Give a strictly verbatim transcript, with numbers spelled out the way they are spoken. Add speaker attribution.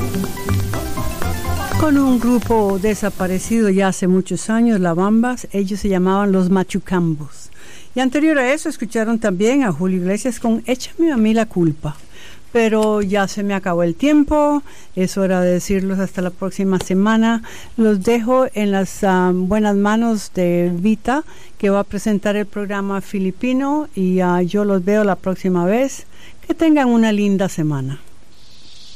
Speaker 1: Con un grupo desaparecido ya hace muchos años, La Bambas, ellos se llamaban Los Machucambos. Y anterior a eso escucharon también a Julio Iglesias con Échame a mí la culpa. Pero ya se me acabó el tiempo, es hora de decirlos hasta la próxima semana. Los dejo en las um, buenas manos de Vita, que va a presentar el programa filipino, y uh, yo los veo la próxima vez. Que tengan una linda semana.